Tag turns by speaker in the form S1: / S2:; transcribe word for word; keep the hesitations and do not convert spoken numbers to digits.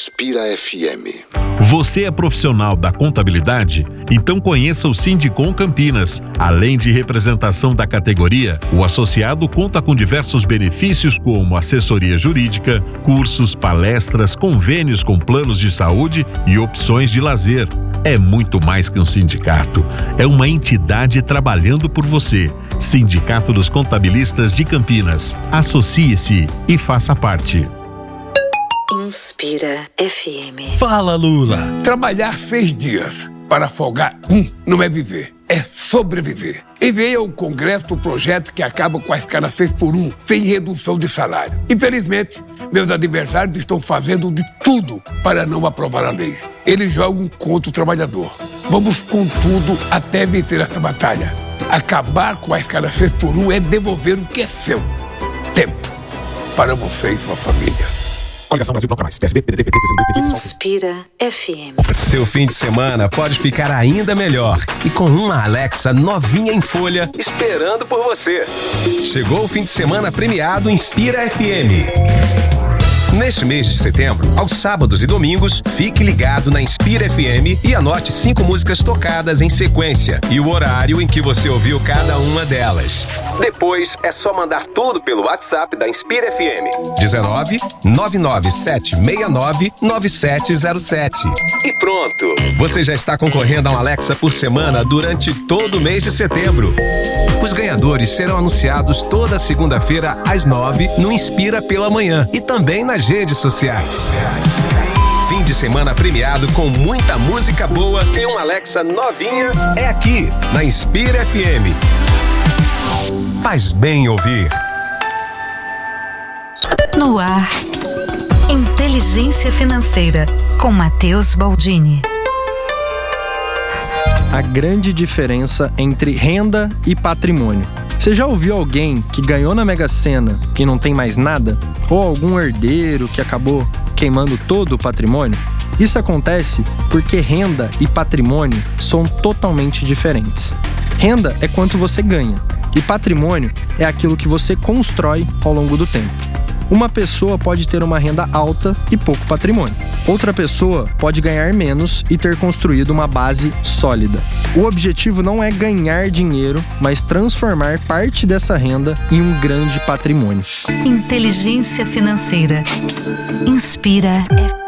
S1: Inspira F M.
S2: Você é profissional da contabilidade? Então conheça o Sindicom Campinas. Além de representação da categoria, o associado conta com diversos benefícios como assessoria jurídica, cursos, palestras, convênios com planos de saúde e opções de lazer. É muito mais que um sindicato. É uma entidade trabalhando por você. Sindicato dos Contabilistas de Campinas. Associe-se e faça parte.
S3: Inspira F M.
S4: Fala, Lula.
S5: Trabalhar seis dias para folgar um não é viver, é sobreviver. Enviei ao Congresso o projeto que acaba com a escala seis por um, sem redução de salário. Infelizmente, meus adversários estão fazendo de tudo para não aprovar a lei. Eles jogam contra o trabalhador. Vamos com tudo até vencer essa batalha. Acabar com a escala seis por um é devolver o que é seu. Tempo para você e sua família.
S4: Coligação Brasil Bloco Mais. P S B, P D T, P T, P C B, P D T.
S3: Inspira F M.
S6: Seu fim de semana pode ficar ainda melhor e com uma Alexa novinha em folha esperando por você. Chegou o fim de semana premiado Inspira F M. Neste mês de setembro, aos sábados e domingos, fique ligado na Inspira F M e anote cinco músicas tocadas em sequência e o horário em que você ouviu cada uma delas. Depois, é só mandar tudo pelo WhatsApp da Inspira F M. dezenove, nove nove sete seis nove, nove sete zero sete. E pronto! Você já está concorrendo a um Alexa por semana durante todo o mês de setembro. Os ganhadores serão anunciados toda segunda-feira às nove no Inspira pela Manhã e também nas redes sociais. Fim de semana premiado com muita música boa e uma Alexa novinha é aqui na Inspira F M. Faz bem ouvir.
S3: No ar, Inteligência Financeira, com Matheus Baldini.
S7: A grande diferença entre renda e patrimônio. Você já ouviu alguém que ganhou na Mega Sena e não tem mais nada? Ou algum herdeiro que acabou queimando todo o patrimônio? Isso acontece porque renda e patrimônio são totalmente diferentes. Renda é quanto você ganha e patrimônio é aquilo que você constrói ao longo do tempo. Uma pessoa pode ter uma renda alta e pouco patrimônio. Outra pessoa pode ganhar menos e ter construído uma base sólida. O objetivo não é ganhar dinheiro, mas transformar parte dessa renda em um grande patrimônio.
S3: Inteligência Financeira. Inspira F M.